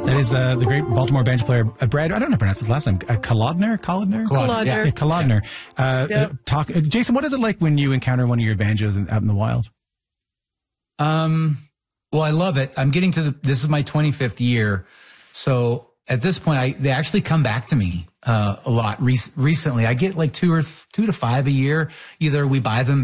That is the great Baltimore banjo player, Brad, I don't know how to pronounce his last name, Kolodner? Kolodner. Yeah, Kolodner. Jason, what is it like when you encounter one of your banjos out in the wild? Well, I love it. I'm getting this is my 25th year. So at this point, they actually come back to me a lot recently. I get like two to five a year. Either we buy them